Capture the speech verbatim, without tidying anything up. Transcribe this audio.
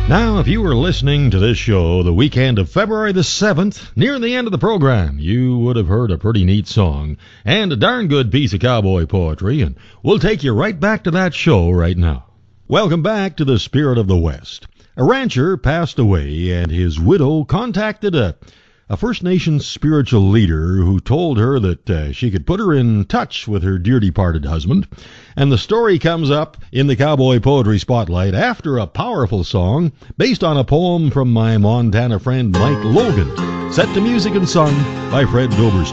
Now, if you were listening to this show the weekend of February the seventh, near the end of the program, you would have heard a pretty neat song and a darn good piece of cowboy poetry, and we'll take you right back to that show right now. Welcome back to the Spirit of the West. A rancher passed away, and his widow contacted a, a First Nations spiritual leader who told her that uh, she could put her in touch with her dear departed husband. And the story comes up in the Cowboy Poetry Spotlight after a powerful song based on a poem from my Montana friend Mike Logan, set to music and sung by Fred Doberstein.